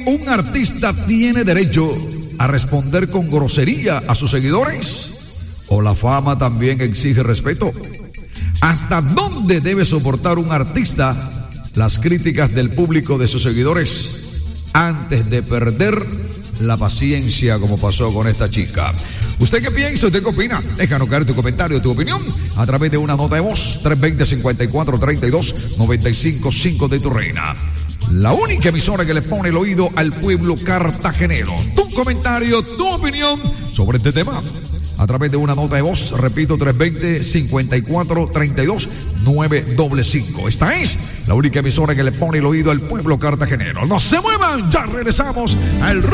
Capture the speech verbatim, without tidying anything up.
un artista tiene derecho a responder con grosería a sus seguidores? ¿O la fama también exige respeto? ¿Hasta dónde debe soportar un artista las críticas del público de sus seguidores antes de perder la paciencia, como pasó con esta chica? ¿Usted qué piensa? ¿Usted qué opina? Déjanos caer tu comentario, tu opinión a través de una nota de voz tres dos cero, cinco cuatro tres dos, nueve cinco cinco de Tu Reina, la única emisora que le pone el oído al pueblo cartagenero. Tu comentario, tu opinión sobre este tema a través de una nota de voz, repito, tres dos cero, cinco cuatro tres dos, nueve cinco cinco. Esta es la única emisora que le pone el oído al pueblo cartagenero. No se muevan, ya regresamos al